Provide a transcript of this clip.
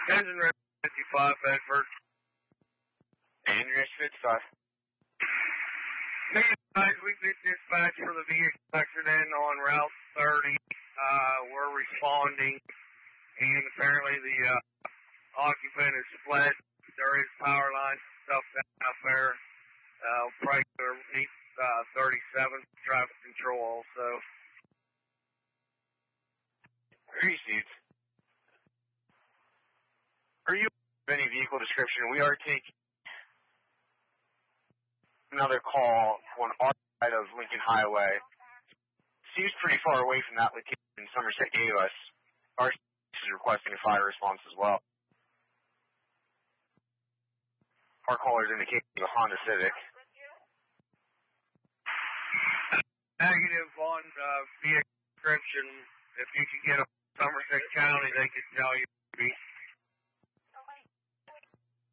Engine Red 55, Bedford. Engine Red 55. Guys, we've been dispatched for the vehicle accident on Route 30. We're responding, and apparently the occupant has fled. There is power lines and stuff out there. Probably underneath 37 traffic control also. Received. Are you any vehicle description? We are taking another call on our side of Lincoln Highway. Seems pretty far away from that location Somerset gave us. Our is requesting a fire response as well. Our caller is indicating a Honda Civic. Negative on vehicle description. If you could get a Somerset County, they could tell you.